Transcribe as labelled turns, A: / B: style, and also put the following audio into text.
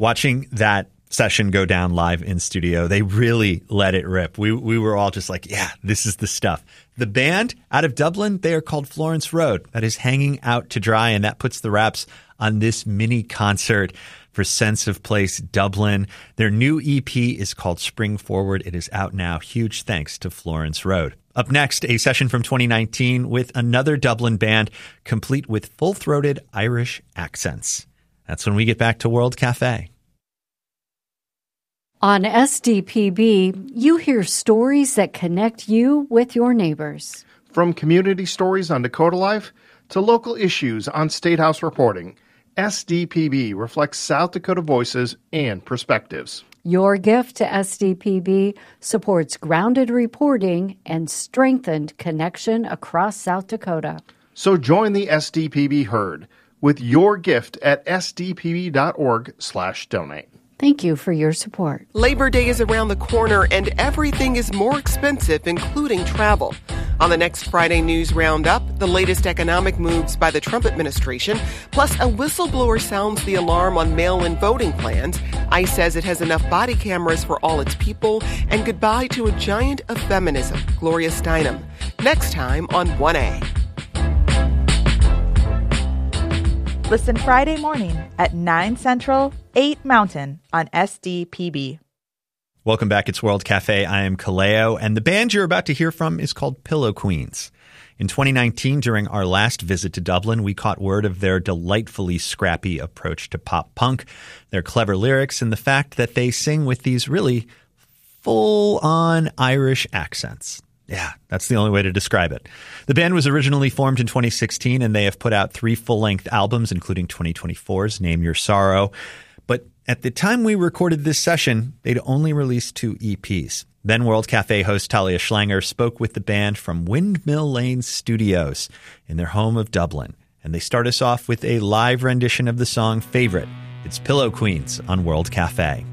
A: Watching that session go down live in studio, they really let it rip. We were all just like, yeah, this is the stuff. The band out of Dublin, they are called Florence Road. That is hanging out to dry, and that puts the wraps on this mini concert for Sense of Place Dublin. Their new EP is called Spring Forward. It is out now. Huge thanks to Florence Road. Up next, a session from 2019 with another Dublin band, complete with full-throated Irish accents. That's when we get back to World Cafe.
B: On SDPB, you hear stories that connect you with your neighbors.
C: From community stories on Dakota Life to local issues on State House reporting, SDPB reflects South Dakota voices and perspectives.
B: Your gift to SDPB supports grounded reporting and strengthened connection across South Dakota.
C: So join the SDPB herd with your gift at sdpb.org/donate.
B: Thank you for your support.
D: Labor Day is around the corner and everything is more expensive, including travel. On the next Friday News Roundup, the latest economic moves by the Trump administration, plus a whistleblower sounds the alarm on mail-in voting plans. ICE says it has enough body cameras for all its people, and goodbye to a giant of feminism, Gloria Steinem. Next time on 1A.
E: Listen Friday morning at 9 Central, 8 Mountain on SDPB.
A: Welcome back. It's World Cafe. I am Kaleo, and the band you're about to hear from is called Pillow Queens. In 2019, during our last visit to Dublin, we caught word of their delightfully scrappy approach to pop punk, their clever lyrics, and the fact that they sing with these really full-on Irish accents. Yeah, that's the only way to describe it. The band was originally formed in 2016, and they have put out 3 full-length albums, including 2024's Name Your Sorrow. But at the time we recorded this session, they'd only released 2 EPs. Then World Cafe host Talia Schlanger spoke with the band from Windmill Lane Studios in their home of Dublin. And they start us off with a live rendition of the song Favorite. It's Pillow Queens on World Cafe.